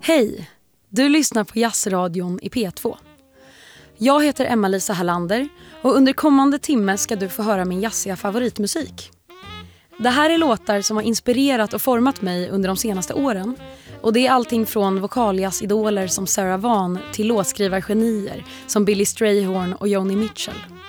Hej! Du lyssnar på Jazzradion i P2. Jag heter Emma-Lisa Hallander och under kommande timme ska du få höra min jazziga favoritmusik. Det här är låtar som har inspirerat och format mig under de senaste åren. Och det är allting från vokaljazzidoler som Sarah Vaughan till låtskrivargenier som Billy Strayhorn och Joni Mitchell.